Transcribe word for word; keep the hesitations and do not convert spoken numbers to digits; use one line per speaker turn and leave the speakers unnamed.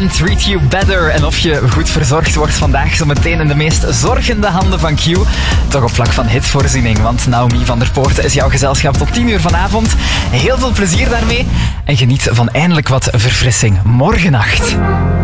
can treat you better. En of je goed verzorgd wordt vandaag, zo meteen in de meest zorgende handen van Q. Toch op vlak van hitvoorziening, want Naomi van der Poorten is jouw gezelschap tot tien uur vanavond. Heel veel plezier daarmee en geniet van eindelijk wat verfrissing morgennacht.